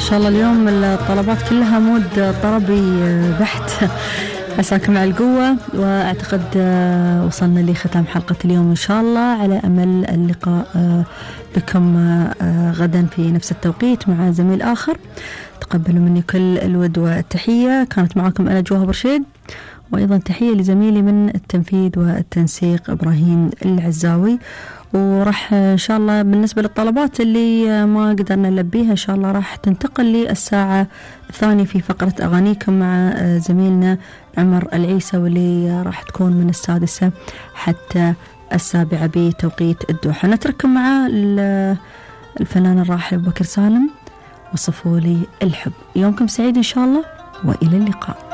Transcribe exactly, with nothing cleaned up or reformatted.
شاء الله اليوم الطلبات كلها مود طربي بحت. عساكم على القوة، وأعتقد وصلنا لختام حلقة اليوم إن شاء الله، على أمل اللقاء بكم غدا في نفس التوقيت مع زميل آخر. تقبلوا مني كل الود والتحية. كانت معكم أنا جوهر برشيد، وأيضا تحية لزميلي من التنفيذ والتنسيق إبراهيم العزاوي. وراح إن شاء الله بالنسبة للطلبات اللي ما قدرنا نلبيها إن شاء الله راح تنتقل للساعة الثانية في فقرة أغانيكم مع زميلنا عمر العيسى، واللي راح تكون من السادسة حتى السابعة بتوقيت الدوحة. نترككم مع الفنان الراحل أبو بكر سالم وصفوا لي الحب. يومكم سعيد إن شاء الله، وإلى اللقاء.